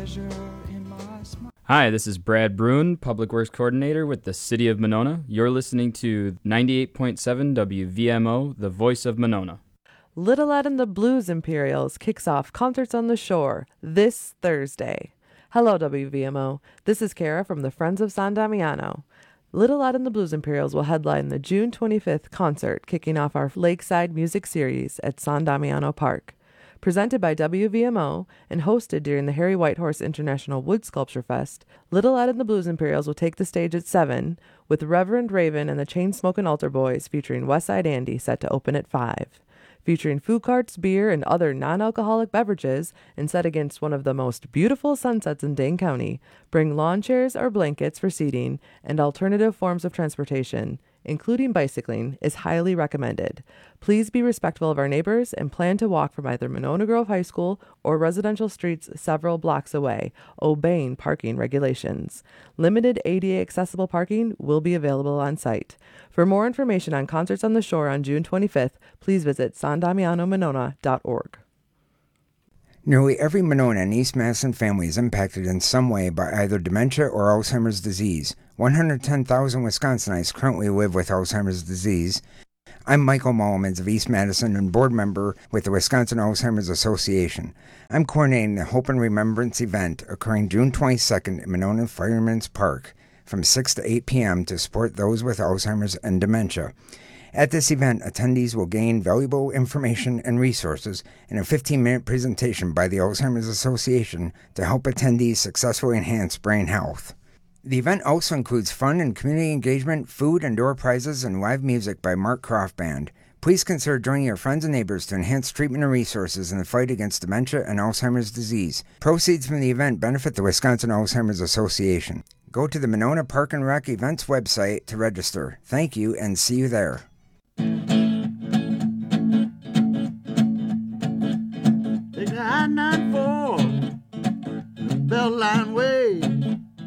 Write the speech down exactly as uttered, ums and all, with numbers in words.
pleasure in my smile. Hi, this is Brad Bruin, Public Works Coordinator with the City of Monona. You're listening to ninety-eight point seven W V M O, the voice of Monona. Little Ed and the Blues Imperials kicks off Concerts on the Shore this Thursday. Hello, W V M O. This is Kara from the Friends of San Damiano. Little Ed and the Blues Imperials will headline the June twenty-fifth concert, kicking off our Lakeside Music Series at San Damiano Park. Presented by W V M O and hosted during the Harry Whitehorse International Wood Sculpture Fest, Little Ed and the Blues Imperials will take the stage at seven, with Reverend Raven and the Chainsmokin' Altar Boys featuring Westside Andy set to open at five. Featuring food carts, beer, and other non-alcoholic beverages, and set against one of the most beautiful sunsets in Dane County, bring lawn chairs or blankets for seating, and alternative forms of transportation, including bicycling, is highly recommended. Please be respectful of our neighbors and plan to walk from either Monona Grove High School or residential streets several blocks away, obeying parking regulations. Limited A D A accessible parking will be available on site. For more information on Concerts on the Shore on June twenty-fifth, please visit san damiano monona dot org. Nearly every Monona and East Madison family is impacted in some way by either dementia or Alzheimer's disease. one hundred ten thousand Wisconsinites currently live with Alzheimer's disease. I'm Michael Mullins of East Madison and board member with the Wisconsin Alzheimer's Association. I'm coordinating the Hope and Remembrance event occurring June twenty-second in Monona Fireman's Park from six to eight p.m. to support those with Alzheimer's and dementia. At this event, attendees will gain valuable information and resources in a fifteen-minute presentation by the Alzheimer's Association to help attendees successfully enhance brain health. The event also includes fun and community engagement, food and door prizes, and live music by Mark Croft Band. Please consider joining your friends and neighbors to enhance treatment and resources in the fight against dementia and Alzheimer's disease. Proceeds from the event benefit the Wisconsin Alzheimer's Association. Go to the Monona Park and Rec events website to register. Thank you and see you there. Take the I ninety-four, Beltline